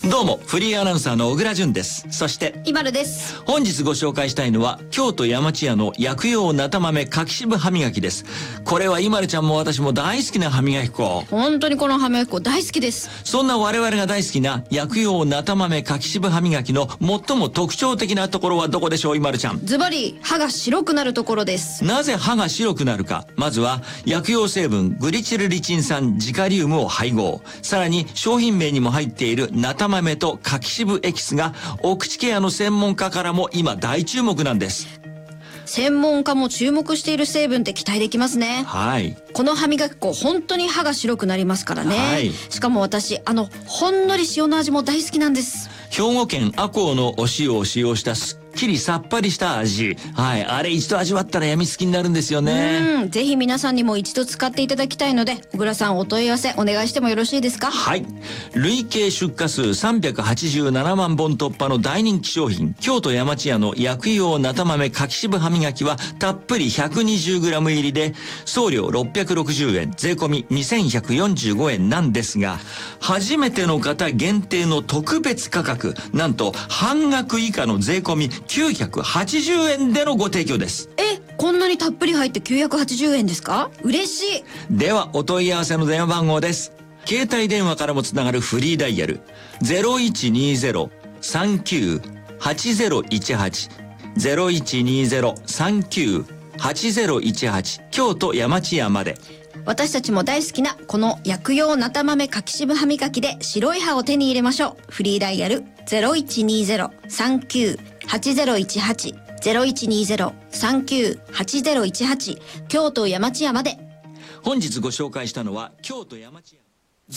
どうも、フリーアナウンサーの小倉淳です。そして、 イバルです。 本日ご紹介したいのは、京都山千屋の薬用なた豆柿渋歯磨きです。これはイマルちゃんも私も大好きな歯磨き粉。 本当にこの歯磨き粉大好きです。 そんな我々が大好きな薬用なた豆柿渋歯磨きの最も特徴的なところはどこでしょう、イマルちゃん。 ズバリ、歯が白くなるところです。 なぜ歯が白くなるか。まずは、薬用成分グリチルリチン酸ジカリウムを配合。さらに、商品名にも入っているなた豆と柿渋エキスがお口ケアの専門家からも今大注目なんです。 専門家も注目している成分って期待できますね。 はい。 この歯磨き粉本当に歯が白くなりますからね。 はい。 しかも私ほんのり塩の味も大好きなんです。 兵庫県赤穂のお塩を使用したすっきりさっぱりした味。はい。あれ一度味わったらやみつきになるんですよね。 ぜひ皆さんにも一度使っていただきたいので、小倉さんお問い合わせお願いしてもよろしいですか？ はい。累計出荷数387万本突破の大人気商品、京都山千屋の薬用なた豆柿渋歯磨きはたっぷり 120g 入りで、送料660円、税込み2145円なんですが、初めての方限定の特別価格、なんと半額以下の税込み980円でのご提供です。 こんなにたっぷり入って980円ですか？嬉しい。 ではお問い合わせの電話番号です。携帯電話からもつながるフリーダイヤル 0120-39-8018 0120-39-8018 京都山千屋まで。 私たちも大好きなこの薬用なた豆柿渋歯磨きで白い歯を手に入れましょう。フリーダイヤル 0120-39-8018 0120-39-8018 京都山千屋まで。 本日ご紹介したのは京都山千屋。